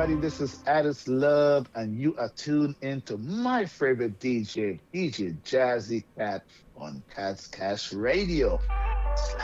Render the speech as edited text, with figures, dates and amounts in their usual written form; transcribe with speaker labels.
Speaker 1: everybody. This is Addis Love, and you are tuned into my favorite DJ, DJ Jazzy Cat on Cat's Cash Radio.